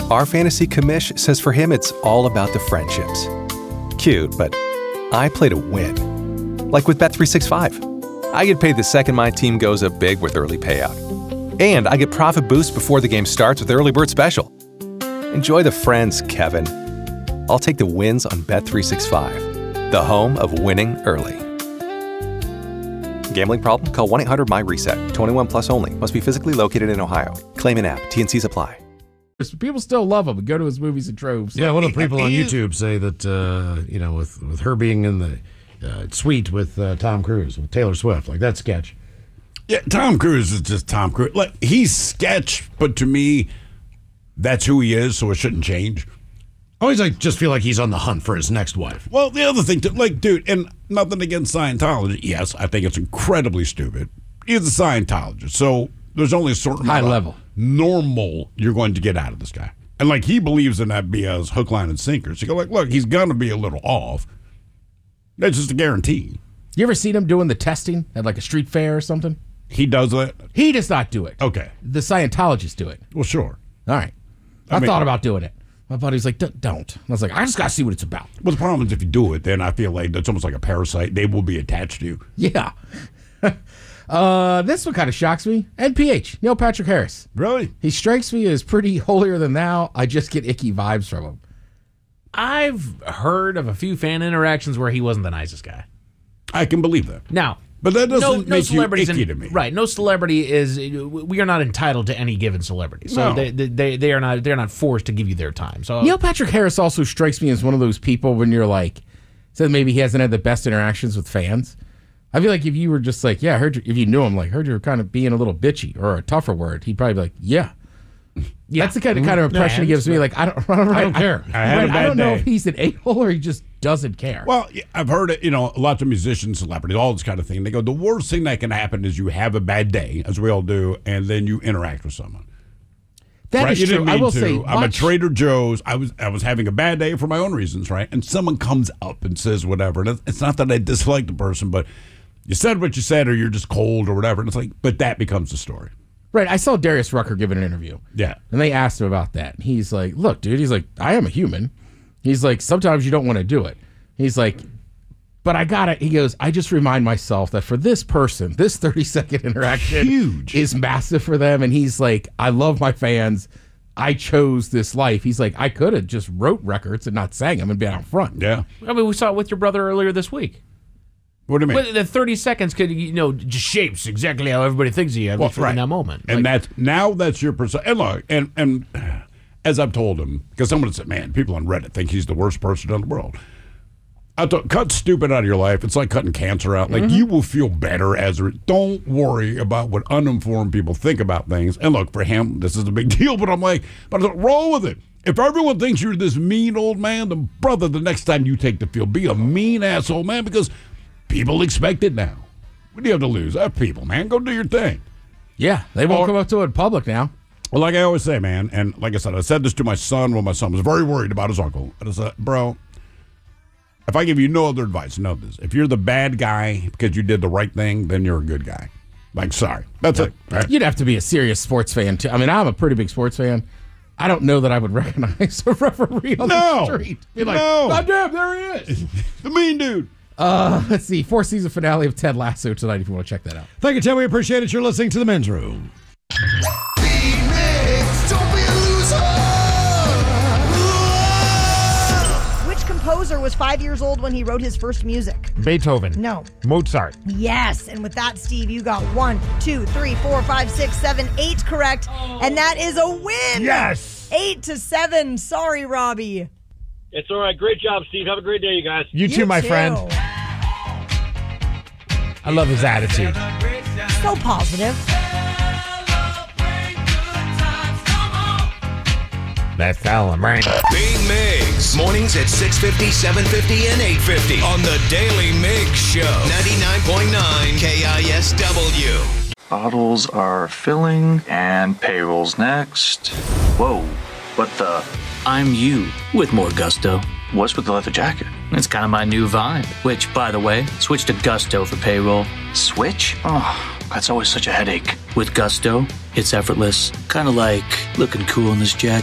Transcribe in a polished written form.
Our fantasy commish says for him it's all about the friendships. Cute, but I play to win. Like with Bet365. I get paid the second my team goes up big with early payout. And I get profit boost before the game starts with Early Bird Special. Enjoy the friends, Kevin. I'll take the wins on Bet365, the home of winning early. Gambling problem? Call 1-800-MY-RESET. 21 plus only. Must be physically located in Ohio. Claim an app. T&Cs apply. People still love him and go to his movies in troves. Yeah, one of the people on YouTube say that, with her being in the suite with Tom Cruise, with Taylor Swift, like that sketch. Yeah, Tom Cruise is just Tom Cruise. Like, he's sketch, but to me, that's who he is, so it shouldn't change. I always just feel like he's on the hunt for his next wife. Well, the other thing, dude, and nothing against Scientology. Yes, I think it's incredibly stupid. He's a Scientologist, so there's only a certain high amount level of normal you're going to get out of this guy. And, he believes in that BS hook, line, and sinker. So you go, look, he's going to be a little off. That's just a guarantee. You ever seen him doing the testing at, a street fair or something? He does that? He does not do it. Okay. The Scientologists do it. Well, sure. All right. I thought about doing it. My buddy was like, don't. I was like, I just got to see what it's about. Well, the problem is if you do it, then I feel like that's almost like a parasite. They will be attached to you. Yeah. This one kind of shocks me. NPH, Neil Patrick Harris. Really? He strikes me as pretty holier than thou. I just get icky vibes from him. I've heard of a few fan interactions where he wasn't the nicest guy. I can believe that. Now, but that doesn't make you icky to me. Right. No celebrity is. We are not entitled to any given celebrity. So No. they're not forced to give you their time. So Neil Patrick Harris also strikes me as one of those people when you're said maybe he hasn't had the best interactions with fans. I feel like if you were just yeah, I heard you, if you knew him, heard you're kind of being a little bitchy or a tougher word, he'd probably be like, yeah. That's the kind of impression he gives me. I don't care. I had a bad I don't know day. if he's an a-hole or he just doesn't care. Well, I've heard it, lots of musicians, celebrities, all this kind of thing. They go, the worst thing that can happen is you have a bad day, as we all do, and then you interact with someone. That right? is You true. didn't I mean will to. say, I'm a Trader Joe's. I was having a bad day for my own reasons, right? And someone comes up and says whatever. And it's not that I dislike the person, but you said what you said, or you're just cold, or whatever. And it's but that becomes the story. Right. I saw Darius Rucker give an interview. Yeah. And they asked him about that. He's like, look, dude, he's like, I am a human. He's like, sometimes you don't want to do it. He's like, but I got it. He goes, I just remind myself that for this person, this 30-second interaction is massive for them. And he's like, I love my fans. I chose this life. He's like, I could have just wrote records and not sang them and been out front. Yeah. I mean, we saw it with your brother earlier this week. What do you mean? Well, the 30 seconds could, just shapes exactly how everybody thinks of you in that moment. And that's your perception. And look, and as I've told him, because someone said, man, people on Reddit think he's the worst person in the world. I thought, cut stupid out of your life. It's like cutting cancer out. You will feel better don't worry about what uninformed people think about things. And look, for him, this is a big deal, but roll with it. If everyone thinks you're this mean old man, then brother, the next time you take the field, be a mean asshole man, because people expect it now. What do you have to lose? Have people, man. Go do your thing. Yeah, they won't come up to it in public now. Well, like I always say, man, and like I said this to my son when my son was very worried about his uncle. And I said, bro, if I give you no other advice, know this. If you're the bad guy because you did the right thing, then you're a good guy. Sorry. That's it. Right? You'd have to be a serious sports fan, too. I mean, I'm a pretty big sports fan. I don't know that I would recognize a referee on the street. Be like, God damn, there he is. The mean dude. Let's see. 4th season finale of Ted Lasso tonight if you want to check that out. Thank you, Ted. We appreciate it. You're listening to The Men's Room. Which composer was 5 years old when he wrote his first music? Beethoven. No. Mozart. Yes. And with that, Steve, you got 1, 2, 3, 4, 5, 6, 7, 8 correct. And that is a win. Yes. 8-7. Sorry, Robbie. It's all right. Great job, Steve. Have a great day, you guys. You too, my friend. I love his attitude. So positive. Let's celebrate. Big Migs. Mornings at 6:50, 7:50, and 8:50 on the Daily Migs Show. 99.9 KISW. Bottles are filling and payroll's next. Whoa, what the? I'm you with more gusto. What's with the leather jacket? It's kind of my new vibe. Which, by the way, switch to Gusto for payroll. Switch? Oh, that's always such a headache. With Gusto, it's effortless. Kind of like looking cool in this jacket.